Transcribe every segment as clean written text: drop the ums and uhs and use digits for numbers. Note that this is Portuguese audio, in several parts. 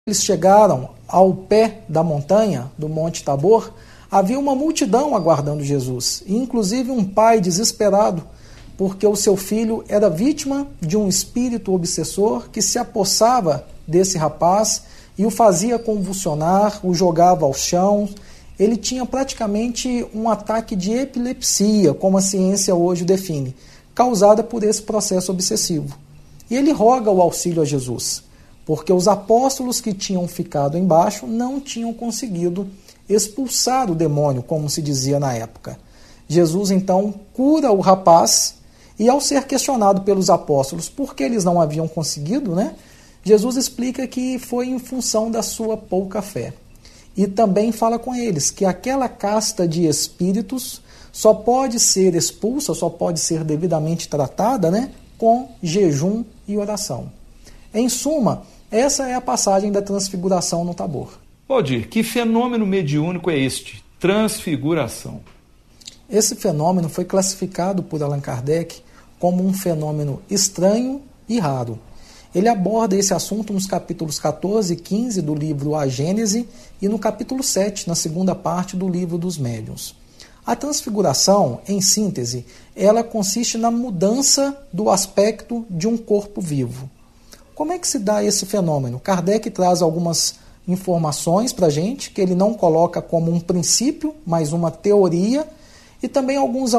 eles chegaram ao pé da montanha, do Monte Tabor, havia uma multidão aguardando Jesus, e inclusive um pai desesperado, porque o seu filho era vítima de um espírito obsessor que se apossava desse rapaz e o fazia convulsionar, o jogava ao chão. Ele tinha praticamente um ataque de epilepsia, como a ciência hoje define, causada por esse processo obsessivo. E ele roga o auxílio a Jesus, porque os apóstolos que tinham ficado embaixo não tinham conseguido expulsar o demônio, como se dizia na época. Jesus então cura o rapaz e, ao ser questionado pelos apóstolos por que eles não haviam conseguido, Jesus explica que foi em função da sua pouca fé. E também fala com eles que aquela casta de espíritos só pode ser expulsa, só pode ser devidamente tratada, com jejum e oração. Em suma, essa é a passagem da transfiguração no Tabor. Valdir, que fenômeno mediúnico é este? Transfiguração. Esse fenômeno foi classificado por Allan Kardec como um fenômeno estranho e raro. Ele aborda esse assunto nos capítulos 14 e 15 do livro A Gênese e no capítulo 7, na segunda parte do livro dos Médiuns. A transfiguração, em síntese, ela consiste na mudança do aspecto de um corpo vivo. Como é que se dá esse fenômeno? Kardec traz algumas informações para a gente, que ele não coloca como um princípio, mas uma teoria, e também alguns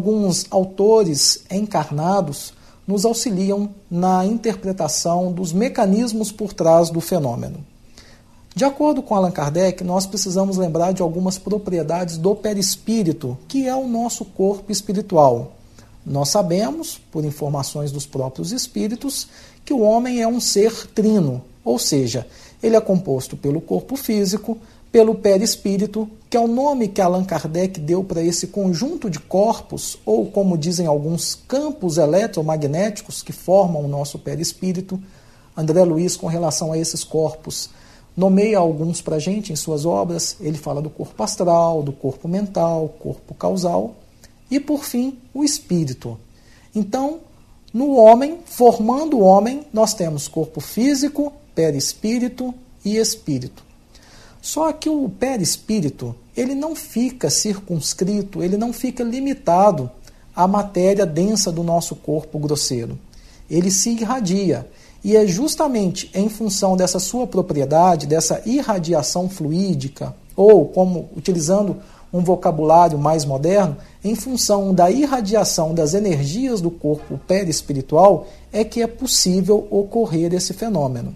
autores encarnados nos auxiliam na interpretação dos mecanismos por trás do fenômeno. De acordo com Allan Kardec, nós precisamos lembrar de algumas propriedades do perispírito, que é o nosso corpo espiritual. Nós sabemos, por informações dos próprios espíritos, que o homem é um ser trino, ou seja, ele é composto pelo corpo físico, pelo perispírito, que é o nome que Allan Kardec deu para esse conjunto de corpos, ou como dizem alguns, campos eletromagnéticos que formam o nosso perispírito. André Luiz, com relação a esses corpos, nomeia alguns para a gente em suas obras. Ele fala do corpo astral, do corpo mental, corpo causal e, por fim, o espírito. Então, no homem, formando o homem, nós temos corpo físico, perispírito e espírito. Só que o perispírito, ele não fica circunscrito, ele não fica limitado à matéria densa do nosso corpo grosseiro. Ele se irradia. E é justamente em função dessa sua propriedade, dessa irradiação fluídica, ou, como utilizando um vocabulário mais moderno, em função da irradiação das energias do corpo perispiritual, é que é possível ocorrer esse fenômeno.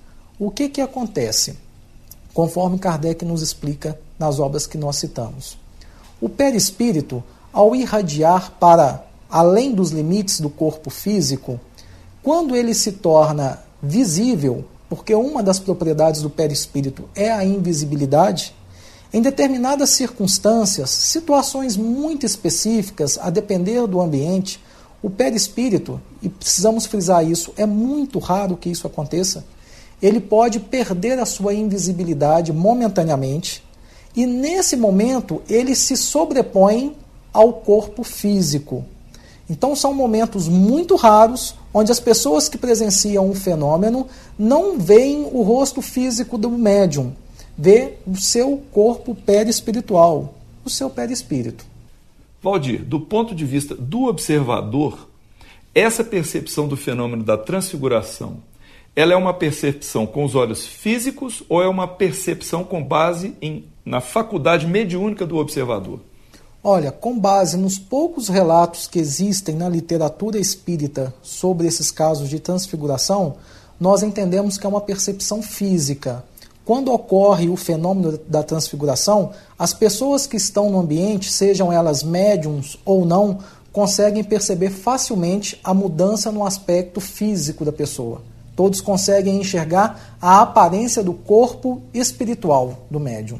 O que acontece? Conforme Kardec nos explica nas obras que nós citamos. O perispírito, ao irradiar para além dos limites do corpo físico, quando ele se torna visível, porque uma das propriedades do perispírito é a invisibilidade, em determinadas circunstâncias, situações muito específicas, a depender do ambiente, o perispírito, e precisamos frisar isso, é muito raro que isso aconteça, ele pode perder a sua invisibilidade momentaneamente e, nesse momento, ele se sobrepõe ao corpo físico. Então, são momentos muito raros onde as pessoas que presenciam o fenômeno não veem o rosto físico do médium, vê o seu corpo perispiritual, o seu perispírito. Valdir, do ponto de vista do observador, essa percepção do fenômeno da transfiguração, ela é uma percepção com os olhos físicos ou é uma percepção com base na faculdade mediúnica do observador? Olha, com base nos poucos relatos que existem na literatura espírita sobre esses casos de transfiguração, nós entendemos que é uma percepção física. Quando ocorre o fenômeno da transfiguração, as pessoas que estão no ambiente, sejam elas médiums ou não, conseguem perceber facilmente a mudança no aspecto físico da pessoa. Todos conseguem enxergar a aparência do corpo espiritual do médium.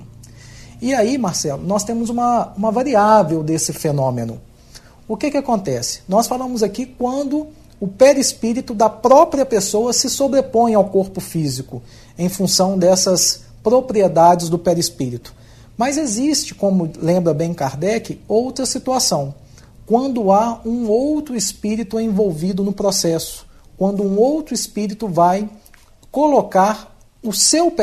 E aí, Marcelo, nós temos uma variável desse fenômeno. O que acontece? Nós falamos aqui quando o perispírito da própria pessoa se sobrepõe ao corpo físico, em função dessas propriedades do perispírito. Mas existe, como lembra bem Kardec, outra situação. Quando há um outro espírito envolvido no processo, quando um outro espírito vai colocar o seu